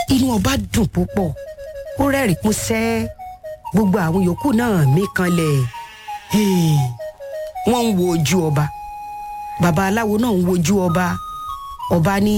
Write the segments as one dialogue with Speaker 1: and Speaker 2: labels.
Speaker 1: inú ọba dùn púpọ̀ ó rẹ́rìn músẹ́ gbogbo àwọn yòókù náà mí kanlẹ̀ wọ́n ń wo ojú ọba bàbá aláwo náà ń wojú ọba ọba ní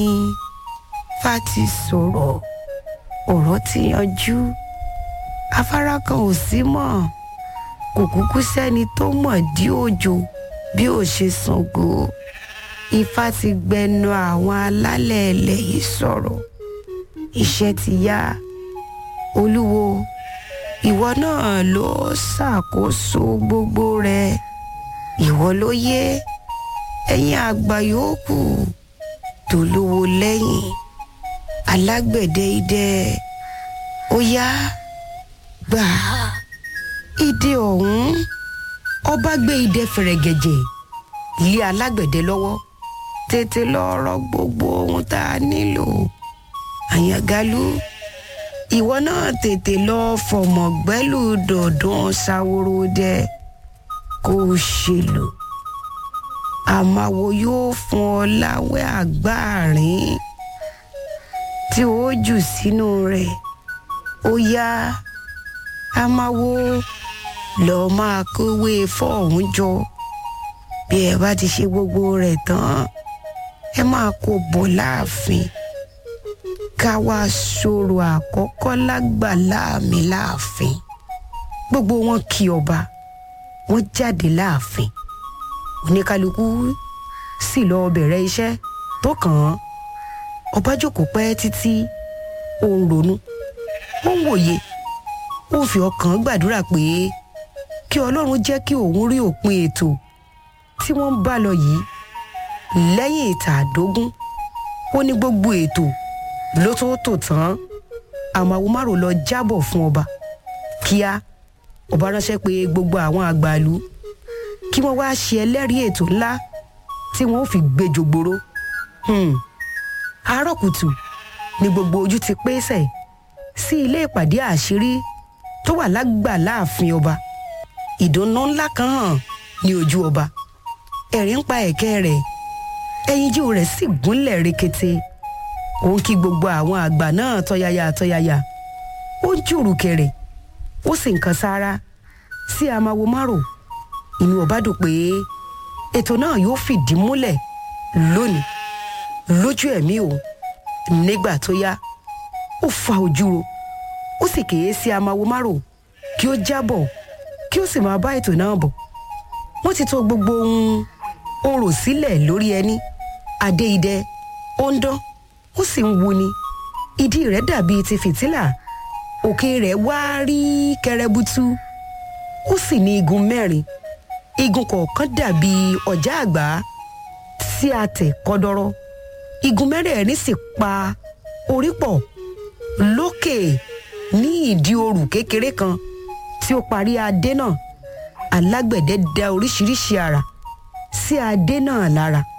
Speaker 1: fati sọ̀rọ̀ ọ̀rọ̀ ti yanjú afárá kan ò sí mọ́ kò kúkú sẹ́ni tó mọ̀ dí òjò bí ó ṣe Ṣàngó ifá ti gbẹnu àwọn alálẹ̀ ilẹ̀ yìí sọ̀rọ̀ iṣẹ́ ti yá olúwo ìwọ náà ló ṣàkóso gbogbo rẹ̀ ìwọ ló yé ẹ̀yin àgbà yòókù tó lówó lẹ́yìn alágbẹ̀dẹ idẹ ó yá gbà idẹ ọ̀hún ọba gbé idẹ fẹ̀rẹ̀gẹ̀jẹ̀ lé alágbẹ̀dẹ lọ́wọ́ tètè lọ rọ gbogbo ohun tá a nílò àyàngalú ìwọ náà tètè lọ fọmọ gbẹ́lú dọ̀dún ṣàwòrò dẹ kó o ṣèlò àmàwo yóò fún ọ láwẹ́ àgbáàrín tí ó jù sínú rẹ̀ ó yá àmàwo lọ́ọ́ máa kówé fọ́ọ̀hún jọ bí ẹ bá ti ṣe gbogbo rẹ̀ tán ẹ máa kó bọ̀ láàfin ká wá sọ̀rọ̀ àkọ́kọ́ lágbàlá mi láàfin gbogbo wọn kí ọba wọn jáde láàfin oníkálukú sì lọ bẹ̀rẹ̀ iṣẹ́ tó kàn án ọba jókòó pẹ́ títí ó ń ronú ó ń wòye ó fi ọkàn gbàdúrà pé kí Ọlọ́run jẹ́ kí òun rí òpin ètò tí wọ́n ń bá lọ yìí lẹ́yìn ìtàdógún ó ní gbogbo ètò ló tó tò tán àmàwo márò lọ jábọ̀ fún ọba kíá ọba ránṣẹ́ pé gbogbo àwọn àgbàlú kí wọ́n wá ṣe ẹlẹ́rìí ètò ńlá tí wọ́n ó fi gbé jògbóró àárọ̀ kùtù ni gbogbo ojú ti pésẹ̀ sí ilé ìpàdé àṣírí tó wà lágbàlá ààfin ọba ìdùnnú ńlá kan hàn ní ojú ọba ẹ̀rín ń pa ẹ̀kẹ́ rẹ̀ ẹyinjú rẹ̀ sì gúnlẹ̀ rekete ó ń kí gbogbo àwọn àgbà náà tọ̀yàyà ó ń jùrùkẹ̀rẹ̀ ó sì ń kan sára sí àmàwo márò inú ọba dùn pé ètò náà yóò fìdí múlẹ̀ lónìí lójú ẹ̀mí òun nígbà tó yá ó fa ojú ro ó sì kéé sí àmàwo márò kí ó jábọ̀ kí ó sì máa bá ètò náà bọ̀ wọ́n ti tò gbogbo ohun orò sílẹ̀ lórí ẹní adé idẹ ó ń dán ó sì ń wuni ìdí rẹ̀ dàbí ti fìtílà òkè rẹ̀ wá rí kẹrẹbutu ó sì ní igun mẹ́rin igun kọ̀ọ̀kan dàbí ọ̀já àgbá tí a tẹ̀ kọ́dọ́rọ́ igun mẹ́rẹ̀ẹ̀rin sì pa orí pọ̀ lókè ní ìdí òrù kékeré kan tí ó parí adé náà alágbẹ̀dẹ dá oríṣiríṣi àrà sí adé náà lára